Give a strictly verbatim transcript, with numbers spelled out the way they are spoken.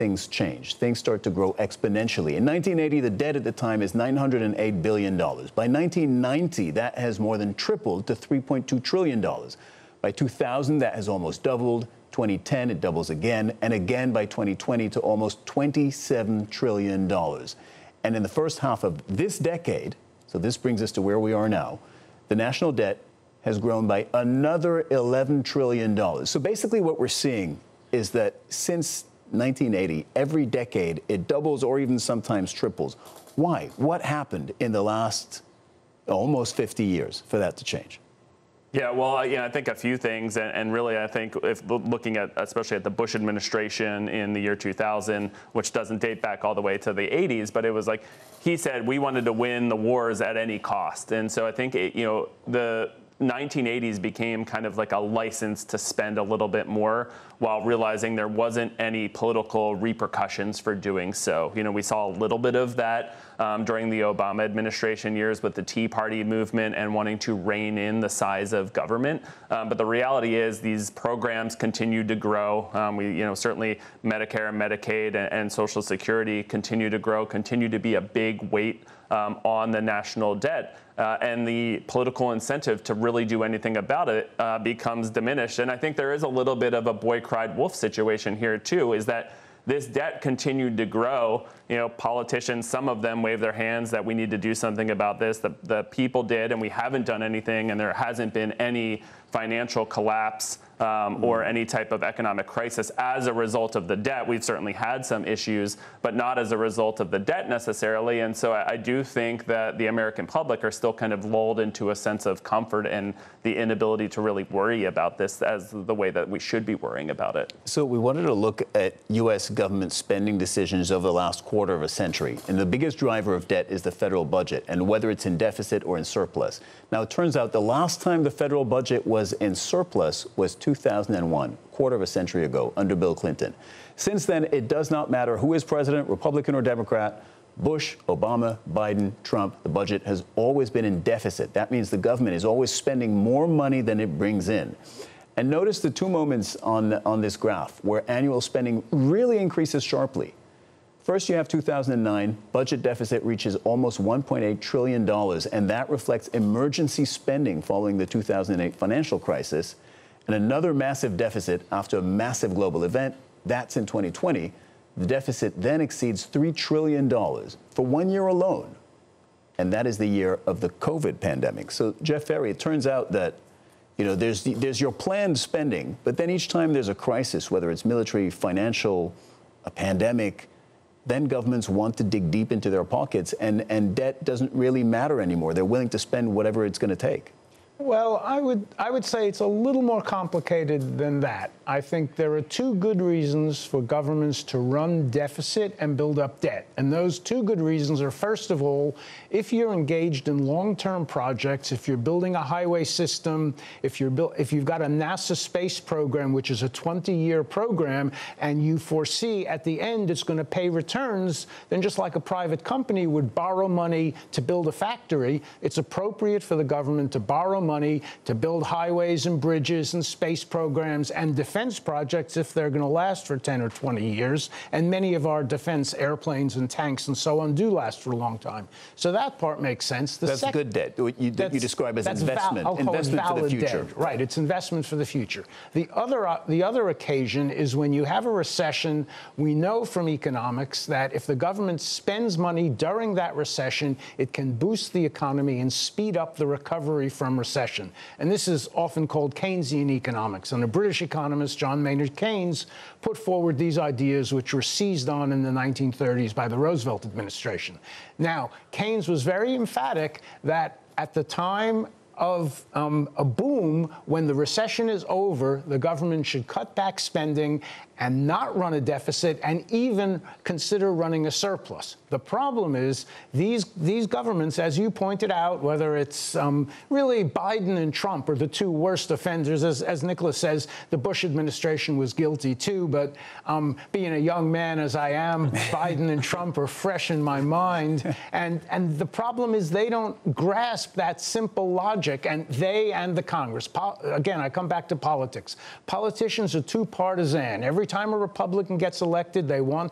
things change. Things start to grow exponentially. In nineteen eighty, the debt at the time is nine hundred eight billion dollars. By nineteen ninety, that has more than tripled to three point two trillion dollars. By two thousand, that has almost doubled. twenty ten, it doubles again, and again by twenty twenty to almost twenty-seven trillion dollars. And in the first half of this decade, so this brings us to where we are now, the national debt has grown by another eleven trillion dollars. So basically what we're seeing is that since nineteen eighty, every decade, it doubles or even sometimes triples. Why? What happened in the last almost fifty years for that to change? Yeah, well, you know, I think a few things, and, and really, I think if looking at, especially at the Bush administration in the year two thousand, which doesn't date back all the way to the eighties, but it was like he said we wanted to win the wars at any cost, and so I think it, you know the nineteen eighties became kind of like a license to spend a little bit more while realizing there wasn't any political repercussions for doing so. You know, we saw a little bit of that um, during the Obama administration years with the Tea Party movement and wanting to rein in the size of government. Um, but the reality is these programs continued to grow. Um, we, you know, certainly Medicare and Medicaid and, and Social Security continue to grow, continue to be a big weight um, on the national debt. Uh, and the political incentive to really do anything about it uh, becomes diminished. And I think there is a little bit of a boy cried wolf situation here, too, is that this debt continued to grow. You know, politicians, some of them wave their hands that we need to do something about this. The, the people did, and we haven't done anything, and there hasn't been any financial collapse um, or any type of economic crisis as a result of the debt. We've certainly had some issues, but not as a result of the debt necessarily. And so I, I do think that the American public are still kind of lulled into a sense of comfort and the inability to really worry about this as the way that we should be worrying about it. So we wanted to look at U S government spending decisions over the last quarter of a century. And the biggest driver of debt is the federal budget, and whether it's in deficit or in surplus. Now, it turns out the last time the federal budget was in surplus was two thousand one, a quarter of a century ago, under Bill Clinton. Since then, it does not matter who is president, Republican or Democrat, Bush, Obama, Biden, Trump, the budget has always been in deficit. That means the government is always spending more money than it brings in. And notice the two moments on, on this graph where annual spending really increases sharply. First, you have two thousand nine, budget deficit reaches almost one point eight trillion dollars, and that reflects emergency spending following the two thousand eight financial crisis. And another massive deficit after a massive global event, that's in twenty twenty. The deficit then exceeds three trillion dollars for one year alone. And that is the year of the COVID pandemic. So, Jeff Ferry, it turns out that, you know, there's, the, there's your planned spending, but then each time there's a crisis, whether it's military, financial, a pandemic, then governments want to dig deep into their pockets, and, and debt doesn't really matter anymore. They're willing to spend whatever it's going to take. Well, I would I would say it's a little more complicated than that. I think there are two good reasons for governments to run deficit and build up debt. And those two good reasons are, first of all, if you're engaged in long-term projects, if you're building a highway system, if you're built, if you've got a NASA space program, which is a twenty-year program, and you foresee at the end it's going to pay returns, then just like a private company would borrow money to build a factory, it's appropriate for the government to borrow money money to build highways and bridges and space programs and defense projects if they're going to last for ten or twenty years. And many of our defense airplanes and tanks and so on do last for a long time. So that part makes sense. The that's good debt. You, you describe as investment. Val- investment for the future. Debt. Right. It's investment for the future. The other, uh, the other occasion is when you have a recession. We know from economics that if the government spends money during that recession, it can boost the economy and speed up the recovery from recession. And this is often called Keynesian economics. And a British economist, John Maynard Keynes, put forward these ideas, which were seized on in the nineteen thirties by the Roosevelt administration. Now, Keynes was very emphatic that at the time of um, a boom, when the recession is over, the government should cut back spending and not run a deficit and even consider running a surplus. The problem is these, these governments, as you pointed out, whether it's um, really Biden and Trump are the two worst offenders. As, as Nicholas says, the Bush administration was guilty too, but um, being a young man as I am, Biden and Trump are fresh in my mind. And, and the problem is they don't grasp that simple logic, and they and the Congress. Po- again, I come back to politics. Politicians are too partisan. Every time a Republican gets elected, they want